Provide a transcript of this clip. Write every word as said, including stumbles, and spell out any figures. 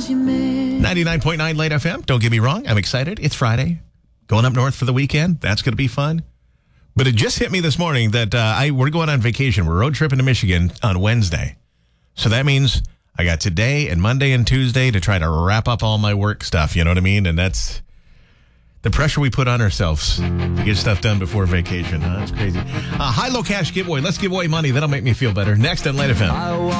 ninety-nine point nine Late F M. Don't get me wrong. I'm excited. It's Friday. Going up north for the weekend. That's going to be fun. But it just hit me this morning that uh, I we're going on vacation. We're road tripping to Michigan on Wednesday. So that means I got today and Monday and Tuesday to try to wrap up all my work stuff. You know what I mean? And that's the pressure we put on ourselves to get stuff done before vacation. Huh? That's crazy. Uh, high-low cash giveaway. Let's give away money. That'll make me feel better. Next on Late F M.